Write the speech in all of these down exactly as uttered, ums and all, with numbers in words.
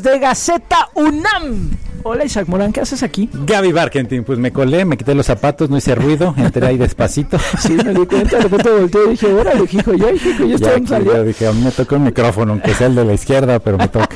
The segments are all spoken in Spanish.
de Gaceta UNAM. Hola, Isaac Morán, ¿qué haces aquí? Gaby Barkentin, pues me colé, me quité los zapatos, no hice ruido, entré ahí despacito. Sí, me di cuenta, de repente volteé y dije, órale, hijo, ya, hijo, ya está en salida. Yo dije, a mí me toca un micrófono, aunque sea el de la izquierda, pero me toca.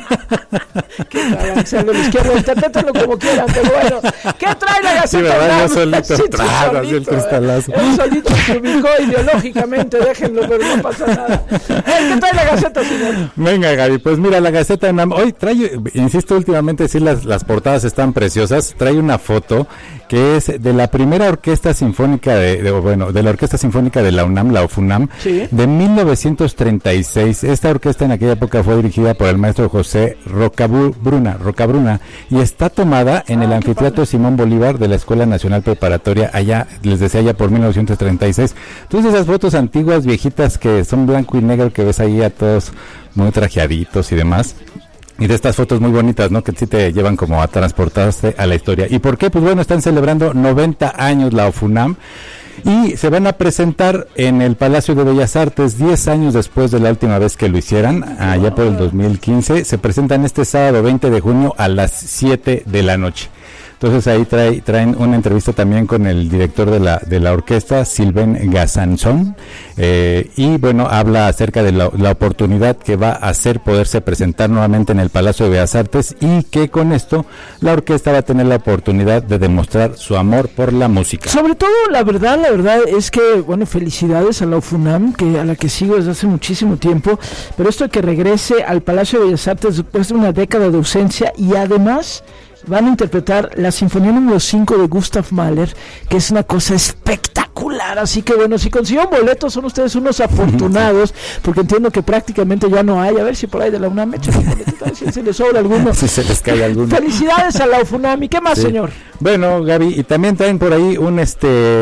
Qué cabrón, sea el de la izquierda, interprétalo como quieran, pero bueno. ¿Qué trae la Gaceta? Sí, verdad, yo solito, sí, tras, así el cristalazo. Él solito se ubicó ideológicamente, déjenlo, pero no pasa nada. ¿Qué trae la Gaceta, señor? Venga, Gaby, pues mira, la Gaceta UNAM, hoy trae, insisto, últimamente sí las, las portadas están preciosas, trae una foto que es de la primera orquesta sinfónica de, de bueno, de la orquesta sinfónica de la UNAM, la OFUNAM, ¿sí? De mil novecientos treinta y seis. Esta orquesta en aquella época fue dirigida por el maestro José Rocabruna, Rocabruna, y está tomada en el anfiteatro Simón Bolívar de la Escuela Nacional Preparatoria, allá, les decía, allá por mil novecientos treinta y seis. Entonces esas fotos antiguas, viejitas, que son blanco y negro, que ves ahí a todos muy trajeaditos y demás. Y de estas fotos muy bonitas, ¿no? Que sí te llevan como a transportarse a la historia. ¿Y por qué? Pues bueno, están celebrando noventa años la OFUNAM y se van a presentar en el Palacio de Bellas Artes diez años después de la última vez que lo hicieran, allá por el dos mil quince. Se presentan este sábado veinte de junio a las siete de la noche. Entonces ahí trae, traen una entrevista también con el director de la de la orquesta, Sylvain Gazanson, eh, y bueno, habla acerca de la, la oportunidad que va a hacer poderse presentar nuevamente en el Palacio de Bellas Artes y que con esto la orquesta va a tener la oportunidad de demostrar su amor por la música. Sobre todo, la verdad, la verdad es que, bueno, felicidades a la OFUNAM, que a la que sigo desde hace muchísimo tiempo, pero esto de que regrese al Palacio de Bellas Artes después de una década de ausencia y además van a interpretar la Sinfonía número cinco de Gustav Mahler, que es una cosa espectacular, así que bueno, si consiguieron boletos son ustedes unos afortunados, porque entiendo que prácticamente ya no hay, a ver si por ahí de la UNAM echan un boletito, a ver si se les sobra alguno. Si se les cae alguno. Felicidades a la OFUNAM, ¿y qué más, sí, señor? Bueno, Gaby, y también traen por ahí un este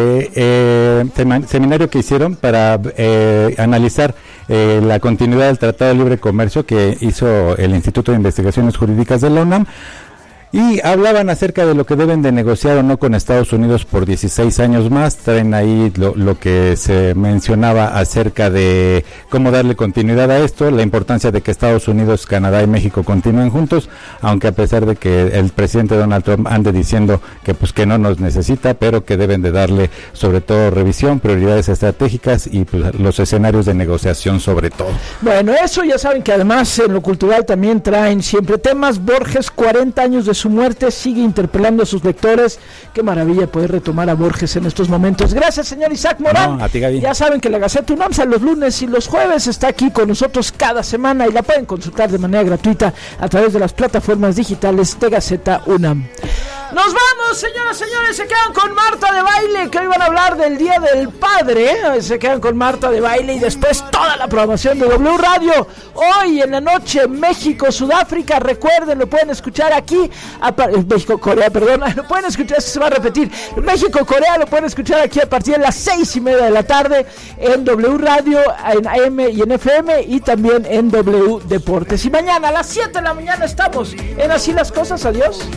eh, seminario que hicieron para eh, analizar eh, la continuidad del Tratado de Libre Comercio que hizo el Instituto de Investigaciones Jurídicas de la UNAM. Y hablaban acerca de lo que deben de negociar o no con Estados Unidos por dieciséis años más. Traen ahí lo, lo que se mencionaba acerca de cómo darle continuidad a esto, la importancia de que Estados Unidos, Canadá y México continúen juntos, aunque a pesar de que el presidente Donald Trump ande diciendo que pues que no nos necesita, pero que deben de darle sobre todo revisión, prioridades estratégicas y pues, los escenarios de negociación sobre todo. Bueno, eso ya saben que además en lo cultural también traen siempre temas. Borges, cuarenta años de su muerte, sigue interpelando a sus lectores. Qué maravilla poder retomar a Borges en estos momentos. Gracias, señor Isaac Morán. No, a ti, Gaby. Ya saben que la Gaceta UNAM los lunes y los jueves está aquí con nosotros cada semana y la pueden consultar de manera gratuita a través de las plataformas digitales de Gaceta UNAM. Nos vamos, señoras y señores, se quedan con Marta de Baile, que hoy van a hablar del Día del Padre, se quedan con Marta de Baile y después toda la programación de W Radio. Hoy en la noche, México, Sudáfrica, recuerden, lo pueden escuchar aquí, a, México, Corea, perdón, lo pueden escuchar, se va a repetir, México, Corea, lo pueden escuchar aquí a partir de las seis y media de la tarde en W Radio, en A M y en F M y también en W Deportes. Y mañana a las siete de la mañana estamos en Así las Cosas, adiós.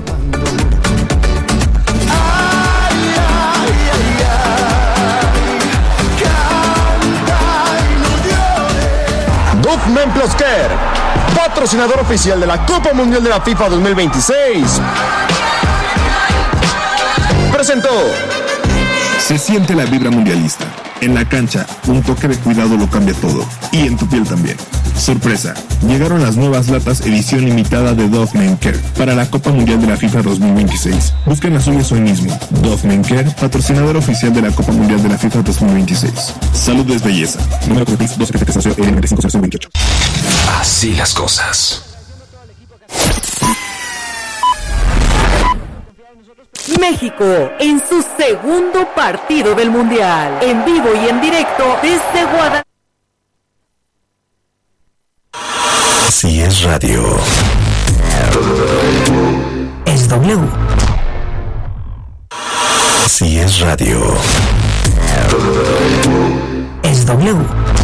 Dufman Plus Care, patrocinador oficial de la Copa Mundial de la FIFA dos mil veintiséis, presentó. Se siente la vibra mundialista. En la cancha, un toque de cuidado lo cambia todo. Y en tu piel también. Sorpresa, llegaron las nuevas latas edición limitada de Dove Men Care para la Copa Mundial de la FIFA dos mil veintiséis. Busquen las suyas hoy mismo. Dove Men Care, patrocinador oficial de la Copa Mundial de la FIFA dos mil veintiséis. Salud es belleza. Número de doce F T socio E N cinco cero veintiocho. Así las cosas. México en su segundo partido del Mundial, en vivo y en directo desde Guadalajara. Así es radio. Es W. Así es radio. Es W.